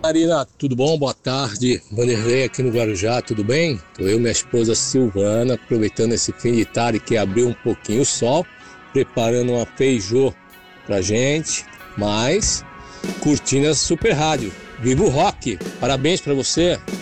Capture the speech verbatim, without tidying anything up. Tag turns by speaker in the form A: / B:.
A: Marina, tudo bom? Boa tarde. Vanderlei aqui no Guarujá, tudo bem? Tô eu e minha esposa Silvana, aproveitando esse fim de tarde que abriu um pouquinho o sol, preparando uma feijô pra gente, mas curtindo essa super rádio. Viva o rock! Parabéns pra você!